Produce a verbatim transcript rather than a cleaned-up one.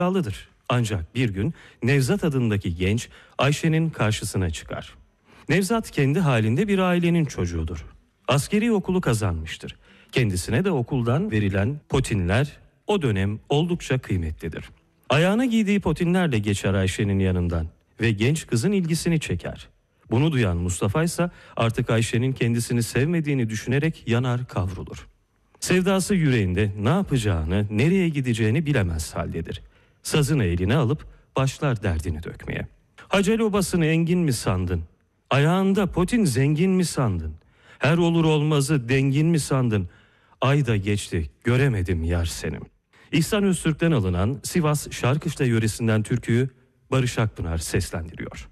iddialıdır. Ancak bir gün Nevzat adındaki genç Ayşe'nin karşısına çıkar. Nevzat kendi halinde bir ailenin çocuğudur. Askeri okulu kazanmıştır. Kendisine de okuldan verilen potinler o dönem oldukça kıymetlidir. Ayağına giydiği potinlerle geçer Ayşe'nin yanından ve genç kızın ilgisini çeker. Bunu duyan Mustafa ise artık Ayşe'nin kendisini sevmediğini düşünerek yanar kavrulur. Sevdası yüreğinde ne yapacağını, nereye gideceğini bilemez haldedir. Sazını eline alıp başlar derdini dökmeye. Hacel obasını engin mi sandın? Ayağında potin zengin mi sandın? Her olur olmazı dengin mi sandın? Ay da geçti, göremedim yar senim. İhsan Öztürk'ten alınan Sivas Şarkışla yöresinden türküyü Barış Akpınar seslendiriyor.